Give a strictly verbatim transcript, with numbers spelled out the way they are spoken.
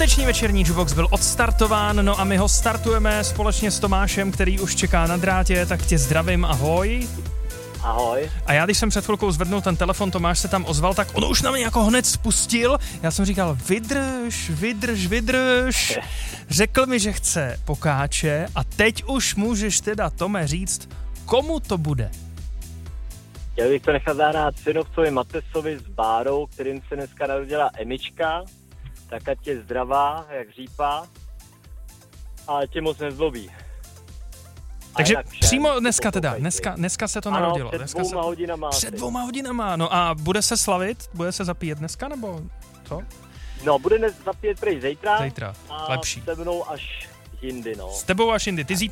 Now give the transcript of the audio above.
Páteční večerní Jukebox byl odstartován, no a my ho startujeme společně s Tomášem, který už čeká na drátě, tak tě zdravím, ahoj. Ahoj. A já, když jsem před chvilkou zvednul ten telefon, Tomáš se tam ozval, tak on už na mě jako hned spustil. Já jsem říkal, vydrž, vydrž, vydrž. Řekl mi, že chce pokáče a teď už můžeš teda, Tome, říct, komu to bude. Chtěl bych to nechat zahrát synovcovi Matesovi s Bárou, kterým se dneska narodila Emička. Tak ať je zdravá, jak řípa, ale tě moc nezlobí. Takže přímo dneska teda, dneska, dneska se to ano, narodilo. před dneska dvouma se... hodinama. Před dvouma hodinama, no a bude se slavit? Bude se zapíjet dneska, nebo co? No, bude dnes zapíjet prej zítra. Zítra, a lepší. s tebou až jindy, no. S tebou až jindy. Ty zítra